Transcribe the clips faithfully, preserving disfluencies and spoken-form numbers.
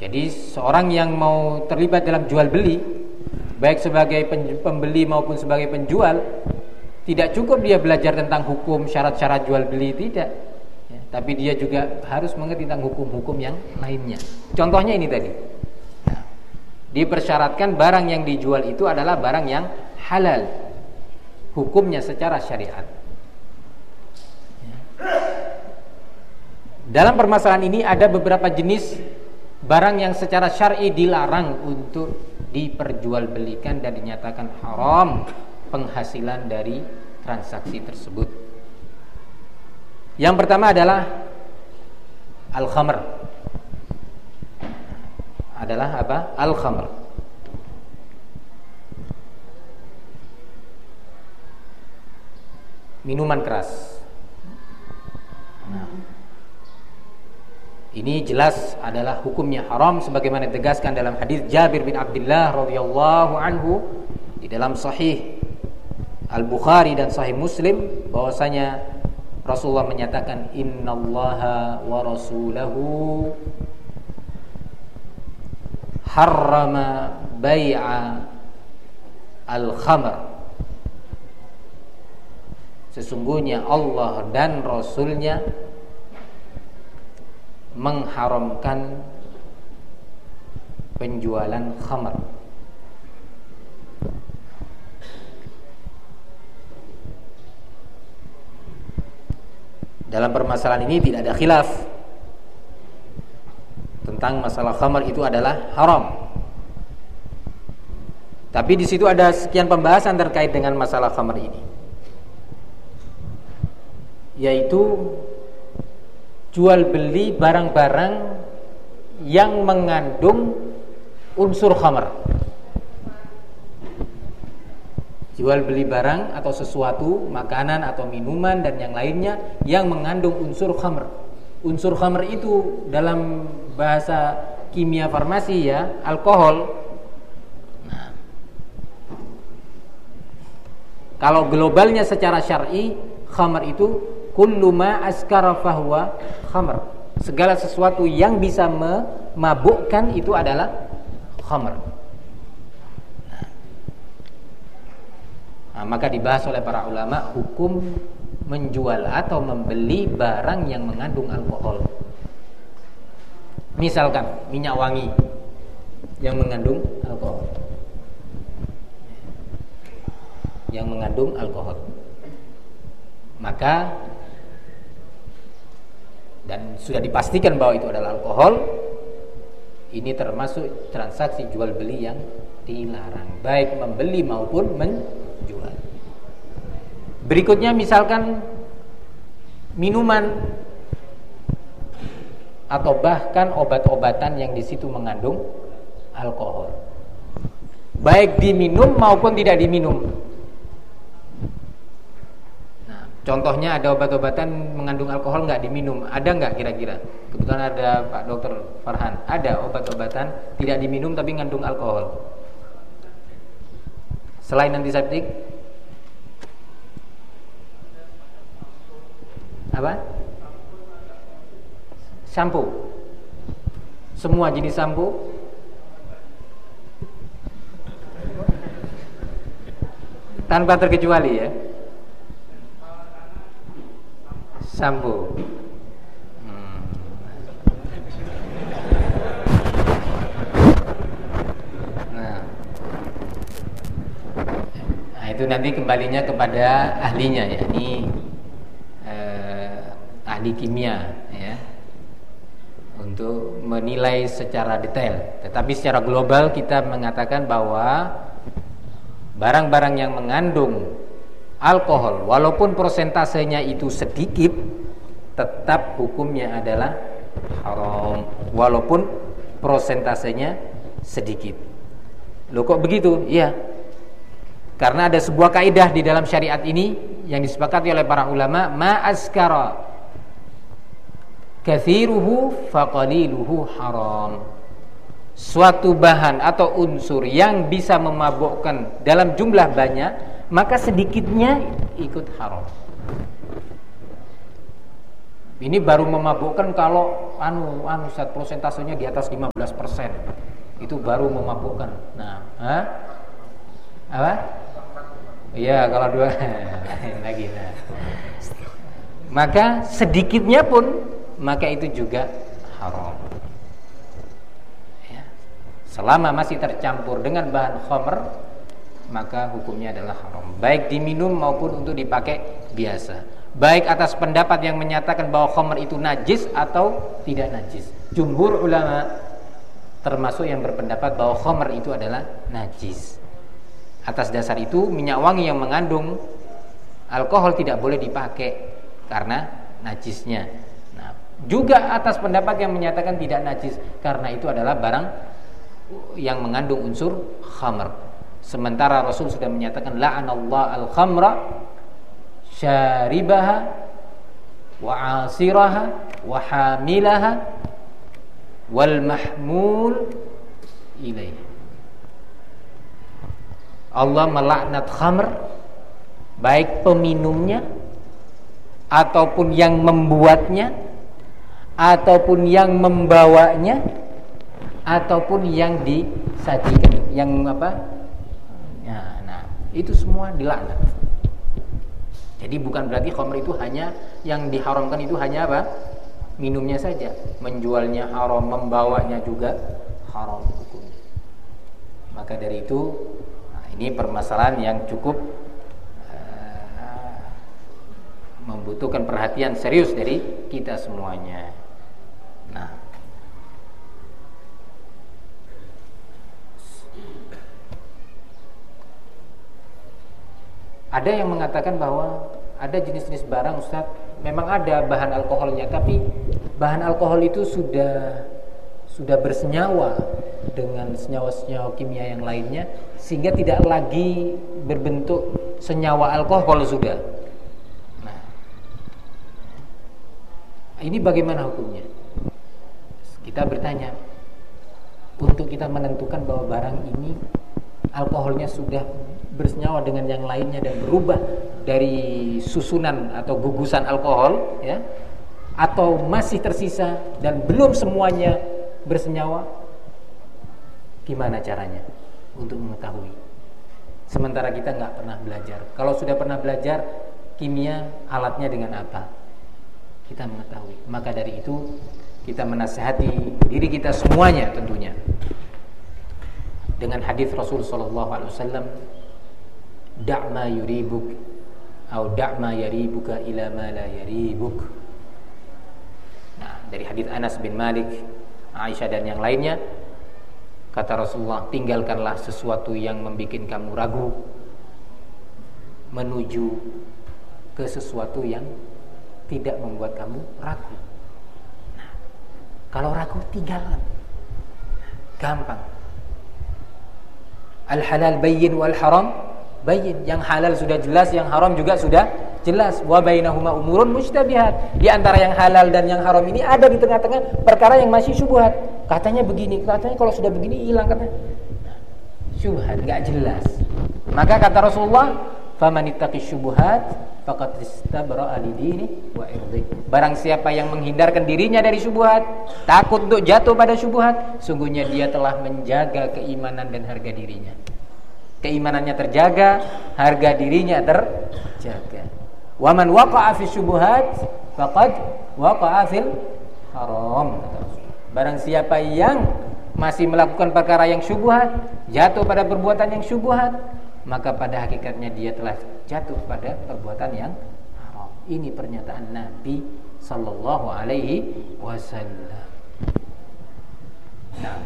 Jadi seorang yang mau terlibat dalam jual beli, baik sebagai pembeli maupun sebagai penjual, tidak cukup dia belajar tentang hukum syarat-syarat jual beli, tidak ya, tapi dia juga harus mengerti tentang hukum-hukum yang lainnya. Contohnya ini tadi, nah, dipersyaratkan barang yang dijual itu adalah barang yang halal hukumnya secara syariat ya. Dalam permasalahan ini ada beberapa jenis barang yang secara syar'i dilarang untuk diperjualbelikan dan dinyatakan haram penghasilan dari transaksi tersebut. Yang pertama adalah al-khamr. Adalah apa? Al-khamr. Minuman keras. Nah, ini jelas adalah hukumnya haram sebagaimana ditegaskan dalam hadis Jabir bin Abdullah radhiyallahu anhu di dalam Sahih Al-Bukhari dan Sahih Muslim, bahwasanya Rasulullah menyatakan innallaha wa rasulahu harrama bai'a al-khamr. Sesungguhnya Allah dan Rasulnya mengharamkan penjualan khamr. Dalam permasalahan ini tidak ada khilaf tentang masalah khamr itu adalah haram. Tapi di situ ada sekian pembahasan terkait dengan masalah khamr ini, yaitu jual beli barang-barang yang mengandung unsur khamr. Jual beli barang atau sesuatu, makanan atau minuman dan yang lainnya yang mengandung unsur khamr. Unsur khamr itu dalam bahasa kimia farmasi ya, alkohol. Nah, kalau globalnya secara syar'i, khamr itu kullu ma askara fahuwa khamr. Segala sesuatu yang bisa memabukkan itu adalah khamr. Nah, maka dibahas oleh para ulama hukum menjual atau membeli barang yang mengandung alkohol. Misalkan minyak wangi yang mengandung alkohol. Yang mengandung alkohol. Maka dan sudah dipastikan bahwa itu adalah alkohol, ini termasuk transaksi jual beli yang dilarang, baik membeli maupun menjual. Berikutnya misalkan minuman atau bahkan obat-obatan yang di situ mengandung alkohol, baik diminum maupun tidak diminum. Nah, contohnya ada obat-obatan mengandung alkohol nggak diminum, ada nggak kira-kira? Kebetulan ada Pak Dokter Farhan, ada obat-obatan tidak diminum tapi mengandung alkohol. Selain antiseptik, apa? Shampoo. Semua jenis shampoo. Tanpa terkecuali ya. Shampoo. Hmm. Nah. Nah, itu nanti kembalinya kepada ahlinya ya. Ini eh, ahli kimia ya, untuk menilai secara detail. Tetapi secara global kita mengatakan bahwa barang-barang yang mengandung alkohol walaupun persentasenya itu sedikit, tetap hukumnya adalah haram walaupun persentasenya sedikit. Loh kok begitu? Iya. Karena ada sebuah kaidah di dalam syariat ini yang disepakati oleh para ulama, ma askara kathiruhu faqaliluhu haram. Suatu bahan atau unsur yang bisa memabukkan dalam jumlah banyak, maka sedikitnya ikut haram. Ini baru memabukkan kalau anu anu set prosentasenya di atas lima belas persen. Itu baru memabukkan. Nah, hah? Apa? Iya, kalau dua lagi. Nah. Maka sedikitnya pun maka itu juga haram. Ya. Selama masih tercampur dengan bahan khamr, maka hukumnya adalah haram. Baik diminum maupun untuk dipakai biasa. Baik atas pendapat yang menyatakan bahwa khamr itu najis atau tidak najis. Jumhur ulama termasuk yang berpendapat bahwa khamr itu adalah najis. Atas dasar itu minyak wangi yang mengandung alkohol tidak boleh dipakai karena najisnya. Nah, juga atas pendapat yang menyatakan tidak najis karena itu adalah barang yang mengandung unsur khamr. Sementara Rasul sudah menyatakan la'anallahu al-khamra syaribaha wa 'asiraha wa hamilaha wal mahmul ilaih. Allah melaknat khamr, baik peminumnya ataupun yang membuatnya ataupun yang membawanya ataupun yang disajikan, yang apa? Ya, nah, itu semua dilaknat. Jadi bukan berarti khamr itu hanya yang diharamkan itu hanya apa? Minumnya saja, menjualnya haram, membawanya juga haram hukumnya. Maka dari itu, nah ini permasalahan yang cukup uh, membutuhkan perhatian serius dari kita semuanya. Nah, ada yang mengatakan bahwa ada jenis-jenis barang, Ustaz, memang ada bahan alkoholnya, tapi bahan alkohol itu sudah sudah bersenyawa dengan senyawa-senyawa kimia yang lainnya, sehingga tidak lagi berbentuk senyawa alkohol sudah. Nah, ini bagaimana hukumnya? Kita bertanya untuk kita menentukan bahwa barang ini alkoholnya sudah bersenyawa dengan yang lainnya dan berubah dari susunan atau gugusan alkohol, ya, atau masih tersisa dan belum semuanya bersenyawa. Gimana caranya untuk mengetahui? Sementara kita nggak pernah belajar. Kalau sudah pernah belajar kimia, alatnya dengan apa? Kita mengetahui. Maka dari itu kita menasihati diri kita semuanya tentunya dengan hadis Rasul sallallahu alaihi wasallam, da' ma yuribuk atau da' ma yaribuka ila ma la yaribuk. Nah, dari hadis Anas bin Malik, Aisyah dan yang lainnya, kata Rasulullah, tinggalkanlah sesuatu yang membuat kamu ragu menuju ke sesuatu yang tidak membuat kamu ragu. Nah, kalau ragu tinggalkan. Gampang. Al-halal bayyin wal haram bayyin. Yang halal sudah jelas, yang haram juga sudah jelas. Wa bainahuma umurun mushtabihat. Di antara yang halal dan yang haram ini ada di tengah-tengah perkara yang masih syubhat. Katanya begini, katanya kalau sudah begini hilang, katanya syubhat, enggak jelas. Maka kata Rasulullah, famanittaqis syubhat faqad istabra'a lidini wa irdi. Barang siapa yang menghindarkan dirinya dari syubhat, takut untuk jatuh pada syubhat, sungguhnya dia telah menjaga keimanan dan harga dirinya. Keimanannya terjaga, harga dirinya terjaga. Wa man waqa'a fi syubhat faqad waqa'a fil haram. Barang siapa yang masih melakukan perkara yang syubhat, jatuh pada perbuatan yang syubhat, maka pada hakikatnya dia telah jatuh pada perbuatan yang haram. Ini pernyataan Nabi sallallahu alaihi wasallam. Nah,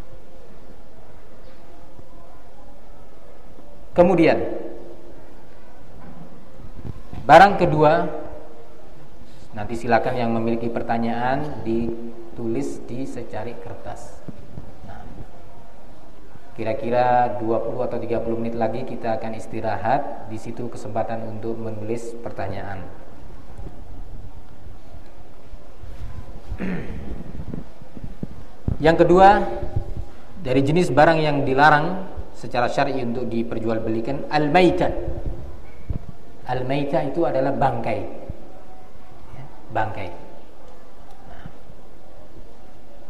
kemudian barang kedua, nanti silakan yang memiliki pertanyaan ditulis di secari kertas. Nah, kira-kira dua puluh atau tiga puluh menit lagi kita akan istirahat. Di situ kesempatan untuk menulis pertanyaan. Yang kedua, dari jenis barang yang dilarang secara syar'i untuk diperjualbelikan, al-maitah. Al-maitah itu adalah bangkai. Ya, bangkai.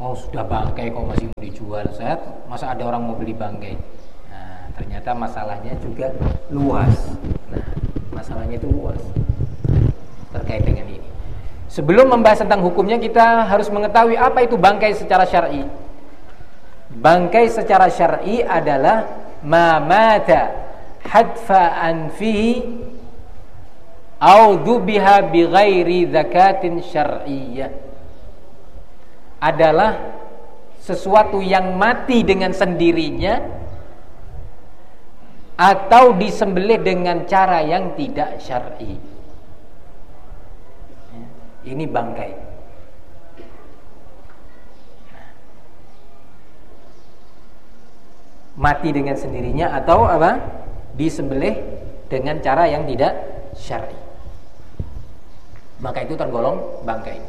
Oh sudah bangkai kok masih mau dijual, saya masa ada orang mau beli bangkai. Nah ternyata masalahnya juga luas. Nah masalahnya itu luas terkait dengan ini. Sebelum membahas tentang hukumnya, kita harus mengetahui apa itu bangkai secara syar'i. Bangkai secara syar'i adalah ma mata hadfa anfihi au dubiha bi ghairi zakatin syar'iyyah. Adalah sesuatu yang mati dengan sendirinya atau disembelih dengan cara yang tidak syar'i. Ini bangkai. Mati dengan sendirinya atau apa? Disembelih dengan cara yang tidak syar'i. Maka itu tergolong bangkai.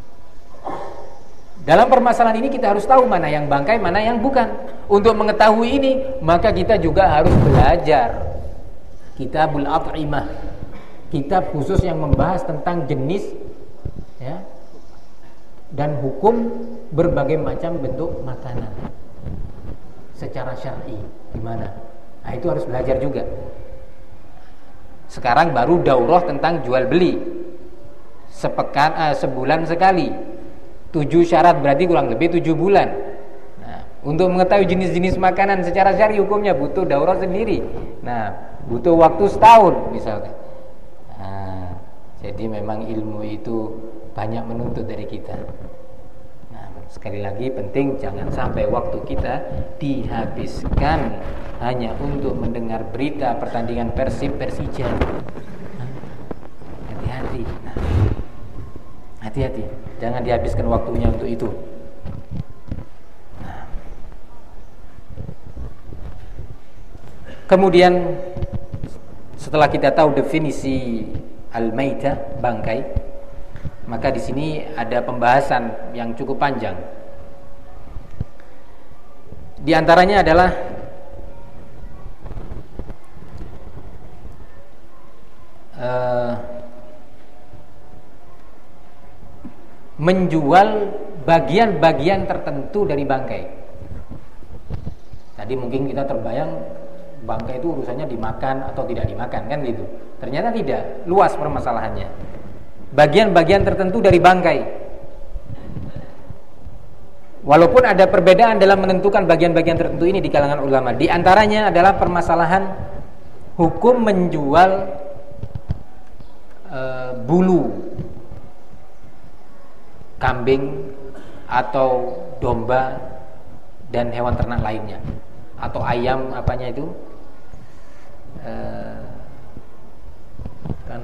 Dalam permasalahan ini kita harus tahu mana yang bangkai, mana yang bukan. Untuk mengetahui ini, maka kita juga harus belajar Kitabul At'imah, kitab khusus yang membahas tentang jenis ya, dan hukum berbagai macam bentuk makanan secara syar'i gimana. Nah itu harus belajar juga. Sekarang baru daurah tentang jual beli sepekan eh, sebulan sekali. Tujuh syarat berarti kurang lebih tujuh bulan. Nah, untuk mengetahui jenis-jenis makanan secara syar'i hukumnya butuh daurah sendiri. Nah, butuh waktu setahun misalkan. Nah, jadi memang ilmu itu banyak menuntut dari kita. Nah, sekali lagi penting jangan sampai waktu kita dihabiskan hanya untuk mendengar berita pertandingan Persib Persija. Hati-hati. Nah, hati-hati, jangan dihabiskan waktunya untuk itu. Nah. Kemudian setelah kita tahu definisi al-maitah, bangkai, maka di sini ada pembahasan yang cukup panjang. Di antaranya adalah uh, menjual bagian-bagian tertentu dari bangkai. Tadi mungkin kita terbayang bangkai itu urusannya dimakan atau tidak dimakan kan gitu. Ternyata tidak, luas permasalahannya. Bagian-bagian tertentu dari bangkai. Walaupun ada perbedaan dalam menentukan bagian-bagian tertentu ini di kalangan ulama. Di antaranya adalah permasalahan hukum menjual e, bulu kambing atau domba dan hewan ternak lainnya, atau ayam apanya itu e, kan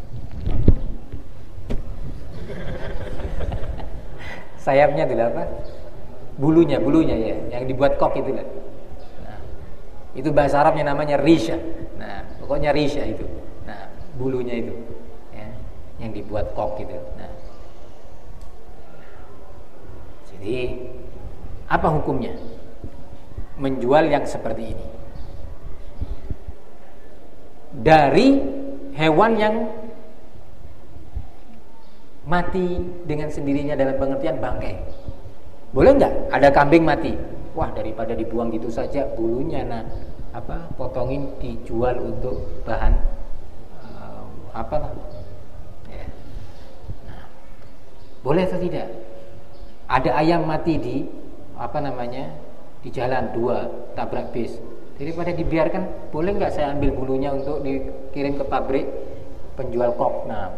sayapnya itu apa? Bulunya, bulunya ya, yang dibuat kok itu lah. Nah, itu bahasa Arabnya namanya risha. Nah, pokoknya risha itu. Nah, bulunya itu, ya, yang dibuat kok gitu. Nah, jadi apa hukumnya menjual yang seperti ini dari hewan yang mati dengan sendirinya dalam pengertian bangkai? Boleh nggak? Ada kambing mati, wah daripada dibuang gitu saja bulunya, nah apa potongin dijual untuk bahan uh, apa lah? Ya. Nah, boleh atau tidak? Ada ayam mati di apa namanya di jalan dua tabrak bis, daripada dibiarkan, boleh nggak saya ambil bulunya untuk dikirim ke pabrik penjual kok? Nah,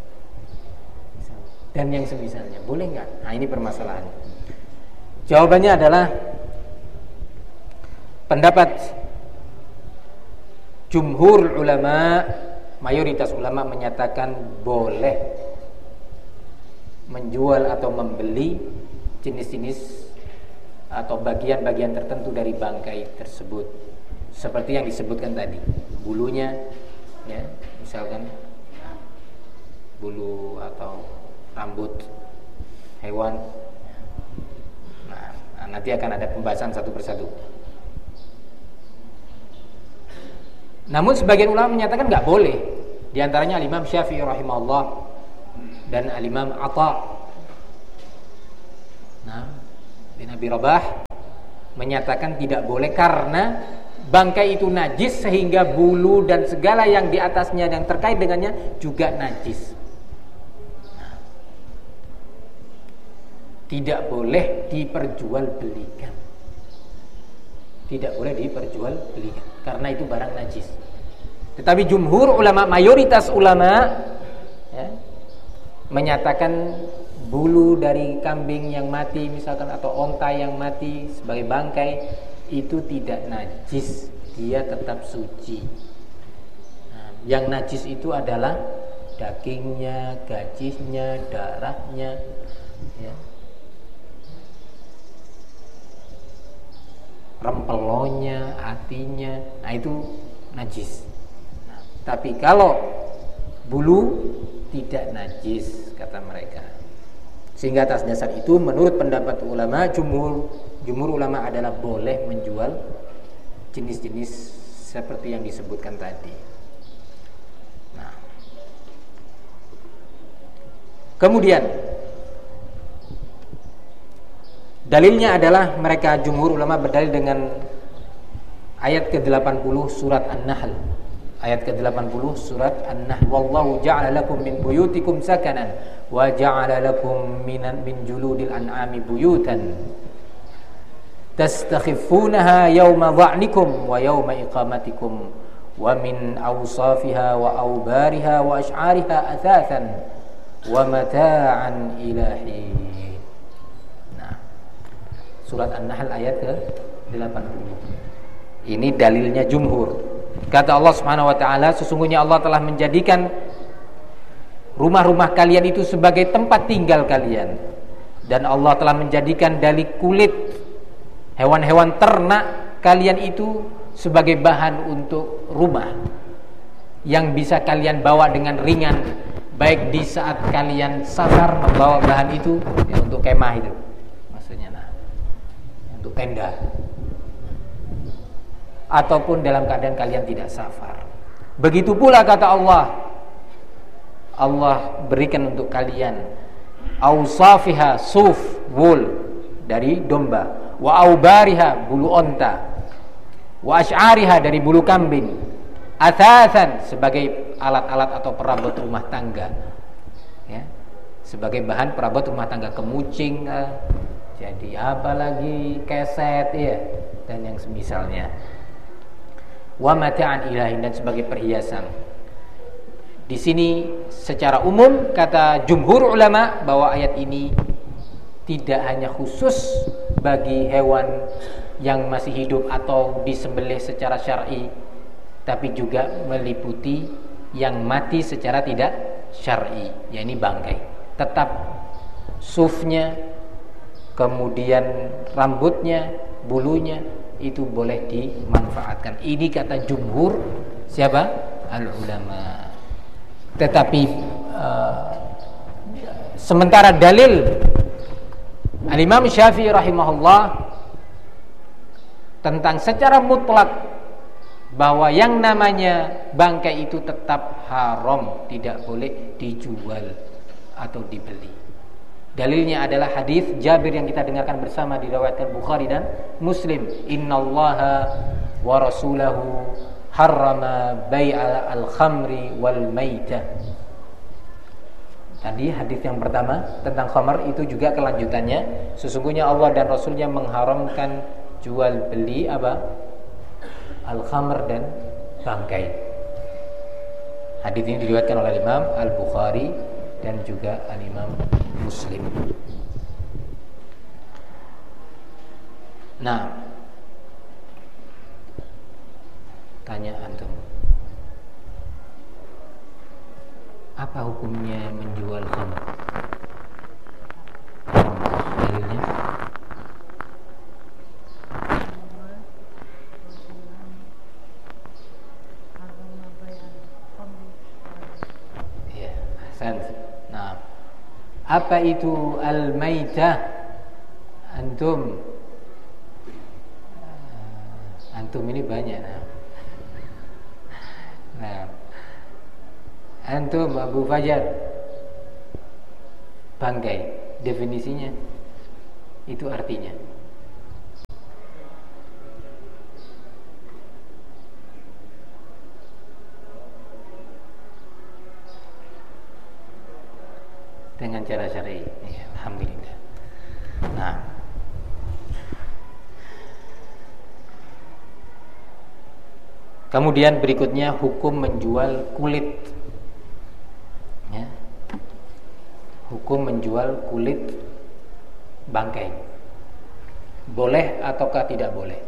dan yang semisalnya, boleh nggak? Nah ini permasalahannya. Jawabannya adalah pendapat jumhur ulama, mayoritas ulama menyatakan boleh menjual atau membeli jenis-jenis atau bagian-bagian tertentu dari bangkai tersebut, seperti yang disebutkan tadi, bulunya, ya, misalkan bulu atau rambut hewan. Nah, nanti akan ada pembahasan satu persatu. Namun sebagian ulama menyatakan nggak boleh. Di antaranya Al-Imam Syafi'i rahimahullah dan Al-Imam Atha. Nah, bin Abi Rabah menyatakan tidak boleh karena bangkai itu najis sehingga bulu dan segala yang di atasnya yang terkait dengannya juga najis. Nah, tidak boleh diperjualbelikan. Tidak boleh diperjualbelikan karena itu barang najis. Tetapi jumhur ulama, mayoritas ulama ya, menyatakan bulu dari kambing yang mati misalkan atau onta yang mati sebagai bangkai itu tidak najis, dia tetap suci. Nah, yang najis itu adalah dagingnya, gajihnya, darahnya, ya. Rempelonya, hatinya, nah itu najis. Nah, tapi kalau bulu tidak najis kata mereka. Sehingga atas dasar itu menurut pendapat ulama jumhur jumhur ulama adalah boleh menjual jenis-jenis seperti yang disebutkan tadi. Nah, kemudian dalilnya adalah mereka jumhur ulama berdalil dengan ayat ke delapan puluh surat An-Nahl. Ayat ke delapan puluh surat An-Nahl. Wallahu ja'ala lakum min buyutikum sakanan wa ja'ala lakum minan min juludil an'ami buyutan tastakhifunaha yawma dha'nikum wa yawma iqamatikum wa min awsafiha wa awbariha wa ash'ariha athathan wa mata'an ilahi. Nah, surat An-Nahl ayat ke delapan puluh. Ini dalilnya jumhur. Kata Allah Subhanahu wa taala, sesungguhnya Allah telah menjadikan rumah-rumah kalian itu sebagai tempat tinggal kalian, dan Allah telah menjadikan dari kulit hewan-hewan ternak kalian itu sebagai bahan untuk rumah yang bisa kalian bawa dengan ringan, baik di saat kalian safar membawa bahan itu ya, untuk kemah itu maksudnya, nah, untuk tenda, ataupun dalam keadaan kalian tidak safar. Begitu pula kata Allah, Allah berikan untuk kalian ausafiha, suf, wool dari domba, wa aubariha, bulu onta, wa ash'ariha, dari bulu kambing, athathan, sebagai alat-alat atau perabot rumah tangga ya, sebagai bahan perabot rumah tangga, kemucing eh, jadi apa lagi, keset ya, dan yang semisalnya, wa mata'an ilahin, dan sebagai perhiasan. Di sini secara umum kata jumhur ulama bahwa ayat ini tidak hanya khusus bagi hewan yang masih hidup atau disembelih secara syar'i, tapi juga meliputi yang mati secara tidak syar'i, yakni bangkai. Tetap sufnya, kemudian rambutnya, bulunya itu boleh dimanfaatkan. Ini kata jumhur siapa? Al-ulama. Tetapi uh, sementara dalil Al-Imam Syafi'i rahimahullah tentang secara mutlak bahwa yang namanya bangkai itu tetap haram, tidak boleh dijual atau dibeli. Dalilnya adalah hadis Jabir yang kita dengarkan bersama, diriwayatkan Bukhari dan Muslim. Innallaha wa rasulahu harrama bai'a al-khamri wal maitah. Tadi hadis yang pertama tentang khamar itu juga kelanjutannya. Sesungguhnya Allah dan Rasulnya mengharamkan jual beli apa? Al-khamr dan bangkai. Hadis ini diriwayatkan oleh Imam Al-Bukhari dan juga Al-Imam Muslim. Nah, tanya antum, apa hukumnya menjual khamr? Dalilnya? Ya, ahsan. Nah, apa itu al-maitah? Antum Antum ini banyak. Nah, nah. Antum Abu Fajar, bangkai definisinya itu artinya dengan cara syar'i. Ya, alhamdulillah. Nah, kemudian berikutnya hukum menjual kulit. Ya. Hukum menjual kulit bangkai. Boleh ataukah tidak boleh?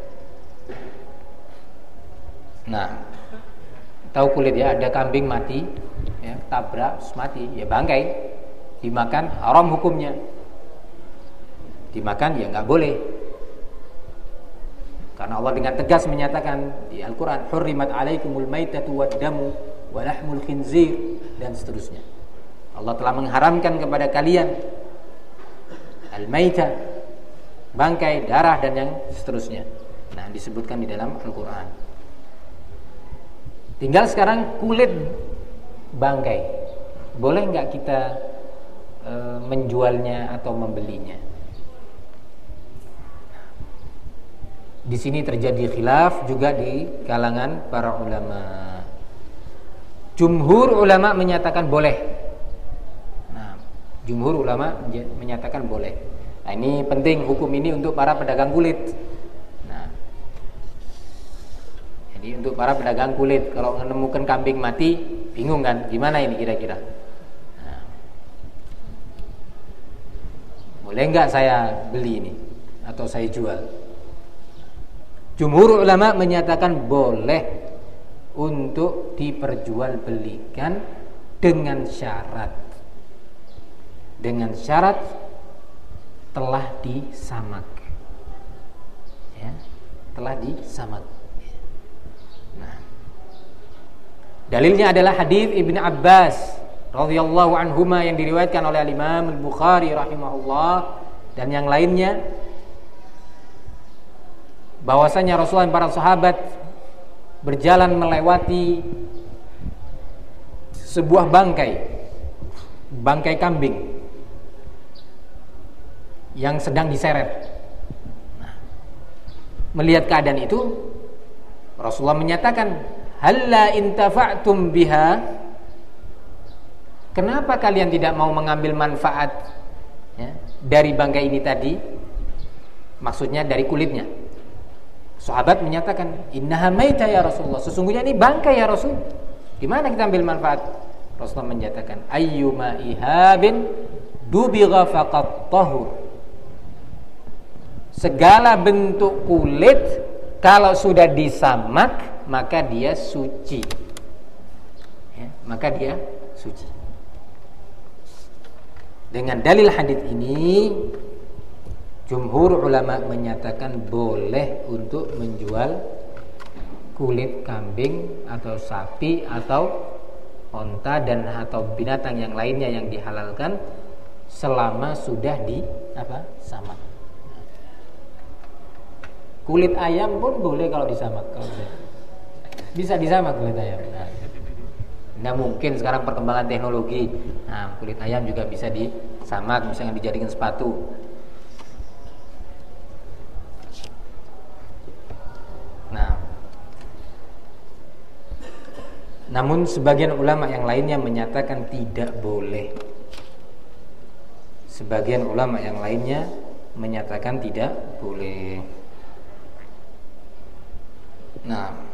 Nah, tahu kulit ya, ada kambing mati, ya, tabrak, terus mati, ya bangkai, dimakan haram hukumnya. Dimakan ya nggak boleh. Karena Allah dengan tegas menyatakan di Al-Quran, hurrimat alaikumul maitatu waddamu wa lahmul khinzir, dan seterusnya. Allah telah mengharamkan kepada kalian al-maitah, bangkai, darah, dan yang seterusnya. Nah, disebutkan di dalam Al-Quran. Tinggal sekarang kulit bangkai, boleh nggak kita e, menjualnya atau membelinya? Di sini terjadi khilaf juga di kalangan para ulama. Jumhur ulama menyatakan boleh. Nah, jumhur ulama menyatakan boleh. Nah, ini penting hukum ini untuk para pedagang kulit. Nah, jadi untuk para pedagang kulit, kalau menemukan kambing mati, bingung kan? Gimana ini kira-kira? Nah, boleh nggak saya beli ini atau saya jual? Jumhur ulama menyatakan boleh untuk diperjualbelikan dengan syarat, dengan syarat telah disamak, ya, telah disamak. Nah, dalilnya adalah hadis Ibnu Abbas radhiyallahu anhuma yang diriwayatkan oleh Imam Al-Bukhari rahimahullah dan yang lainnya, bahwasanya Rasulullah dan para sahabat berjalan melewati sebuah bangkai, bangkai kambing yang sedang diseret. Nah, melihat keadaan itu, Rasulullah menyatakan, halla intafa'tum biha, kenapa kalian tidak mau mengambil manfaat, ya, dari bangkai ini tadi? Maksudnya dari kulitnya. Sahabat menyatakan, innaha maita ya Rasulullah, sesungguhnya ini bangkai ya Rasul. Gimana kita ambil manfaat? Rasulullah menyatakan, ayyuma ihabin dubigha faqat tahur. Segala bentuk kulit kalau sudah disamak maka dia suci, ya, maka dia suci. Dengan dalil hadis ini, jumhur ulama menyatakan boleh untuk menjual kulit kambing atau sapi atau onta dan atau binatang yang lainnya yang dihalalkan selama sudah di apa? Samak. Kulit ayam pun boleh kalau disamak. Kalau bisa disamak kulit ayam. Nah, nah mungkin sekarang perkembangan teknologi. Nah, kulit ayam juga bisa disamak, misalnya dijadikan sepatu. Nah, namun sebagian ulama yang lainnya menyatakan tidak boleh. Sebagian ulama yang lainnya menyatakan tidak boleh. Nah,